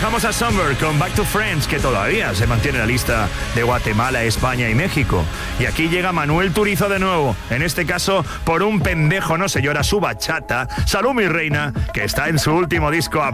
dejamos a Summer con Back to Friends, que todavía se mantiene en la lista de Guatemala, España y México. Y aquí llega Manuel Turizo de nuevo, en este caso por un pendejo no se llora, su bachata. Salud mi reina, que está en su último disco.